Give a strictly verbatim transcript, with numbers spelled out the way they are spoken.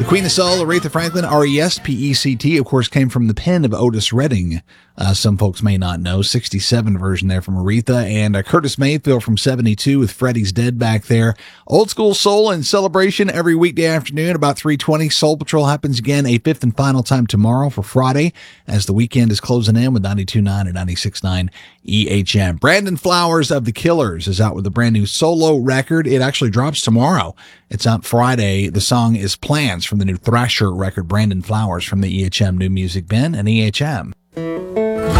The Queen of Soul, Aretha Franklin, R E S P E C T, of course, came from the pen of Otis Redding. Uh, some folks may not know. sixty-seven version there from Aretha. And uh, Curtis Mayfield from seventy-two with Freddie's Dead back there. Old School Soul in celebration every weekday afternoon about three twenty. Soul Patrol happens again a fifth and final time tomorrow for Friday as the weekend is closing in with ninety-two point nine and ninety-six point nine E H M. Brandon Flowers of The Killers is out with a brand new solo record. It actually drops tomorrow. It's out Friday. The song is Plans from the new Thrasher record. Brandon Flowers from the E H M New Music Bin and E H M.